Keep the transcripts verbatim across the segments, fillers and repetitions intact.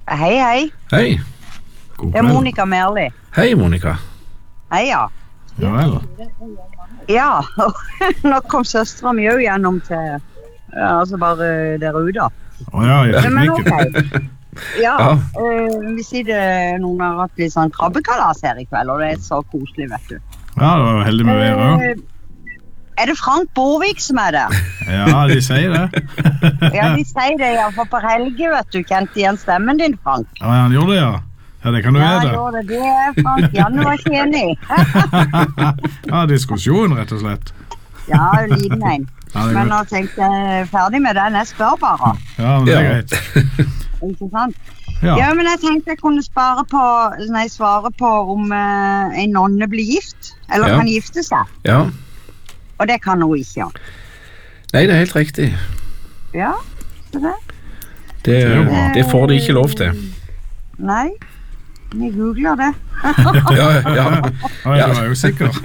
Hei, hei. Hei. God Det er Monica Merli. Hei, Monica. Hei, ja. Ja vel. Ja, nå kom søstera mi jo gjennom til, ja, altså bare der ute. Å ja, jeg fikk Men ikke. ok. Ja, Ja. eh, vi sier det, noen har hatt litt sånn krabbekalas her i kveld, og det er så koselig, vet du. Ja, det var jo heldig med været også. Eh, er det Frank Borvik som er der? Ja, de sier det. Ja, de sier det, ja, for på Helge, vet du, kjente igjen stemmen din, Frank. Ja, han gjorde det, ja. Ja, det kan du Ja, vite. gjorde det, det er Frank. Janne var ikke enig. Ja, diskusjon, rett og slett. Ja, en liten en. Ja, det er Men godt. nå tenkte jeg ferdig med den, jeg spør bare. Ja, men det er Ja. greit. Ikke sant? Ja, Ja, men jeg tenkte jeg kunne spare på, nei, svare på om eh, en nonne blir gift, eller Ja. kan gifte seg. Ja. Og det kan hun ikke. Nei, det er helt riktig. Ja, så det. Det, er jo bra. det får de ikke lov til. Nei, vi googler det. Ja, ja. Oi, det var jo sikker.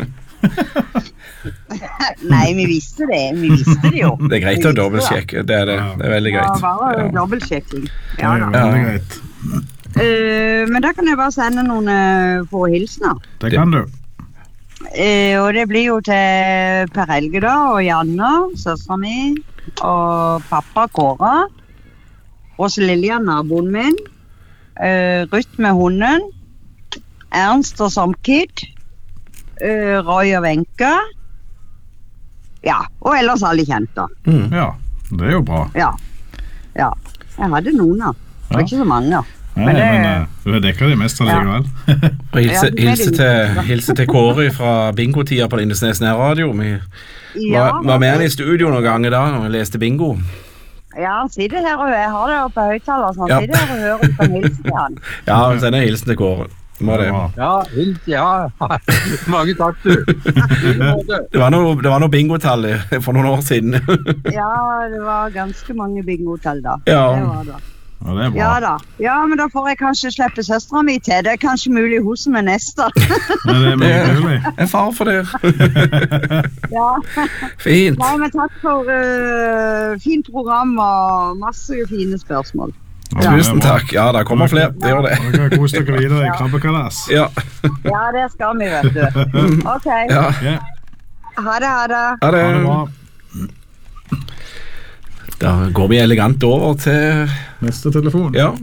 Nei, vi visste det, vi visste det jo. Det er greit å dobbeltsjekke. Det er det. Det er veldig Ja, greit. bare Ja. dobbeltsjekking. Det Ja, er jo da. veldig Ja. greit. Eh, men da kan jeg bare sende noen uh, få hilsener. Det kan du. Eh, og det blir jo til Per Helge da, og Janne, søstera mi, og pappa Kåre, Åse Lillian, naboen min, eh, Ruth med hunden, Ernst og Samkid, eh, Roy og Wenche, ja, og ellers alle kjente. Mm. Ja, det er jo bra. Ja, ja, jeg hadde noen da, det var Ja. ikke så mange. Nei, Men det- men eh, du har dekket det meste Ja. likevel. Og hilse, Ja, det er hilse, det. til, hilse til Kåre fra bingotida på Lindesnes nærradio. Vi Ja, var, var med han i studio noen ganger da, når vi leste bingo. ja, han sitter her, og jeg har det oppe på høyttaler, så han Ja. sitter her og hører du kan hilse til han. Ja, send en hilsen til Kåre. Må det. Bra. Ja, hils, ja. Mange takk, du. Det var noe, det var noe bingotall i- for noen år siden. Ja, det var ganske mange bingotall da. Ja. Det var det. Ja, det er bra. Ja da. Ja, men da får jeg kanskje slippe søstera mi til. Det er kanskje mulig hos meg neste. Ja, det er mye trivelig. En far for det. Ja. Fint. Nei, men takk for uh, fint program og masse fine spørsmål. Ja, det er Tusen bra. takk. Ja, det kommer flere. Det gjør det. Og dere kan kose dere videre i krabbekalas. Ja. Ja, det skal vi, vet du. Ok. Ja. Ja, Ha det, ha det. Ha ha det det. bra. Da går vi elegant over til Neste telefon. Ja.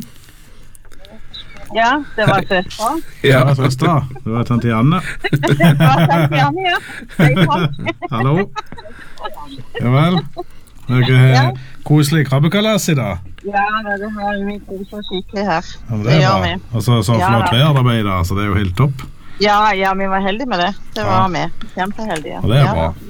Ja, det var søstera. Ja, Ja. søster. Det var tante Janne. Det var tante Janne, ja. Hei, Frank. Hallo. Ja vel. Dere har koselig krabbekalas i dag. Ja, det har vi koset skikkelig her. Ja, men Det det er gjør bra. vi. Og så så Ja, flott da. veiarbeid da, så det er jo helt topp. Ja, ja, vi var heldige med det. Det var vi. Kjempeheldige. Og det er Ja, bra.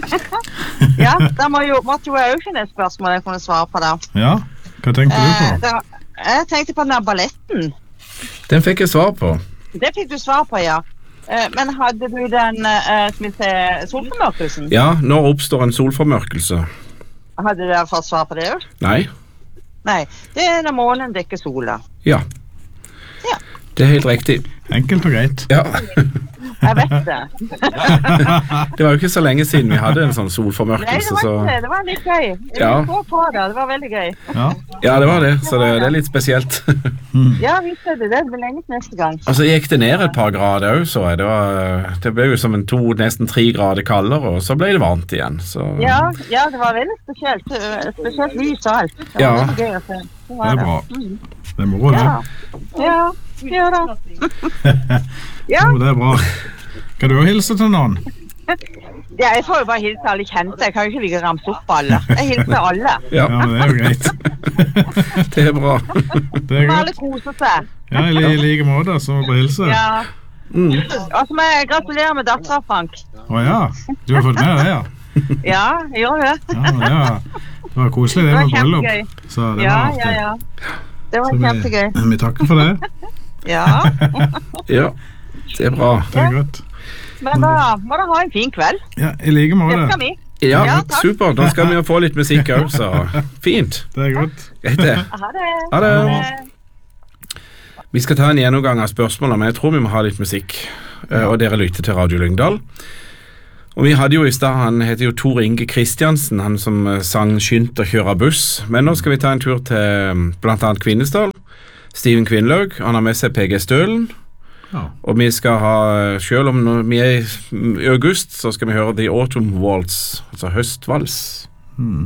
Ja, da må jo, måtte jo jeg jo finne et spørsmål jeg kunne svare på da. Ja, hva tenkte du Eh, på? da jeg tenkte på den der balletten. Den fikk jeg svar på. Det fikk du svar på, ja. Eh, men hadde du den, eh, skal vi se, solformørkelsen? Ja, når oppstår en solformørkelse? Hadde dere fått svar på det jo? Nei. Nei, det er når månen dekker sola. Ja. Ja. Det er helt riktig. Enkelt og greit. Ja. Jeg vet det. Det var jo ikke så lenge siden vi hadde en sånn Nei, det solformørkelse, var så ikke det. Det var litt gøy. Jeg Ja. så på det, det var veldig gøy. Ja. ja, det var det. Så det, det er litt spesielt. Ja, visst er det det. Det blir lenge til neste gang. Og så gikk det ned et par grader òg, så jeg. Det, var, det ble jo som en to, nesten tre grader kaldere, og så ble det varmt igjen. Så Ja, ja, det var veldig spesielt. eh, Spesielt lys og alt. Det var Ja. veldig gøy å se. Det er bra. Det er moro, det. Ja, ja, ja da. Ja, Jo, det er bra. Kan du også hilse til noen? ja, jeg får jo bare hilse alle kjente. Jeg kan jo ikke ligge og ramse opp alle. Jeg hilser alle. ja, Ja, men det er jo greit. det er bra. Det er Så alle godt. koser seg. Ja, i li- i like måte, så må du bare hilse. Ja. Mm. Og så må jeg gratulere med dattera, Frank. Å ja, du har fått med det, ja. Ja, jeg gjør det. Ja, men det var, det var koselig det Det var med bryllup. kjempegøy. Så det Ja, var ja, artig. ja. Det var Så vi, kjempegøy. vi takker for det. Ja. Ja, det er bra. Det er godt. Men da må dere ha en fin kveld. Ja, i like Det måte. skal vi. Ja, Ja, takk. supert. Da skal vi jo få litt musikk òg, så fint. Det er godt. Greit, det. Ha det. Ha det. Ha det. Vi skal ta en gjennomgang av spørsmålene, men jeg tror vi må ha litt musikk. Eh, Og dere lytter til Radio Lyngdal. Og vi hadde jo i stad, han heter jo Tor Inge Kristiansen, han som eh, sang 'Skynt å kjøre buss'. Men nå skal vi ta en tur til blant annet Kvinesdal. Steven Kvinlaug, han har med seg P G Stølen. Ja. Og vi skal ha, selv om nå- vi er i, i august, så skal vi høre The Autumn Waltz, altså høstvals. Mm.